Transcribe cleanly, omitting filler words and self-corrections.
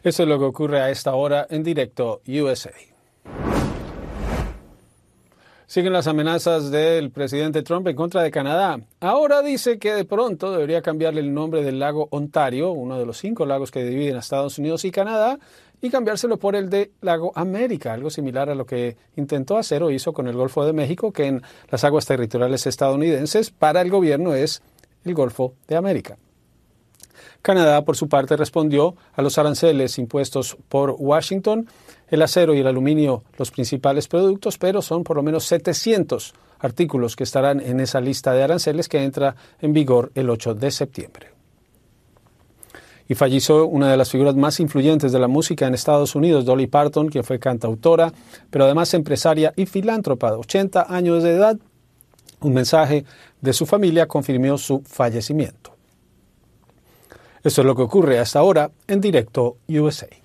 Eso es lo que ocurre a esta hora en Directo USA. Siguen las amenazas del presidente Trump en contra de Canadá. Ahora dice que de pronto debería cambiarle el nombre del lago Ontario, uno de los 5 lagos que dividen a Estados Unidos y Canadá, y cambiárselo por el de Lago América, algo similar a lo que intentó hacer o hizo con el Golfo de México, que en las aguas territoriales estadounidenses para el gobierno es el Golfo de América. Canadá, por su parte, respondió a los aranceles impuestos por Washington. El acero y el aluminio, los principales productos, pero son por lo menos 700 artículos que estarán en esa lista de aranceles que entra en vigor el 8 de septiembre. Y falleció una de las figuras más influyentes de la música en Estados Unidos, Dolly Parton, quien fue cantautora, pero además empresaria y filántropa de 80 años de edad. Un mensaje de su familia confirmó su fallecimiento. Esto es lo que ocurre hasta ahora en Directo USA.